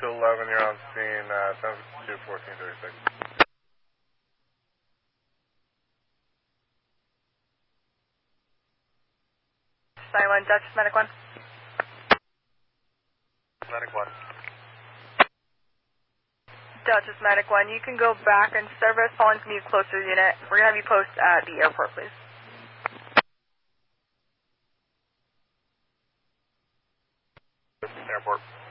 211, you're on scene, 752, 1436. 91, Dutch, Medic 1. Medic 1. Dutch is Medic 1. You can go back and service. Following from you, closer unit. We're going to have you post at the airport, please. Airport.